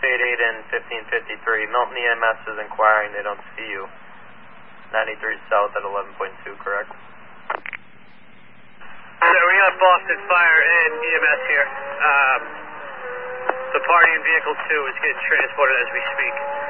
688 and 1553. Milton EMS is inquiring. They don't see you. 93 south at 11.2, correct? So we got Boston Fire and EMS here. The party in vehicle 2 is getting transported as we speak.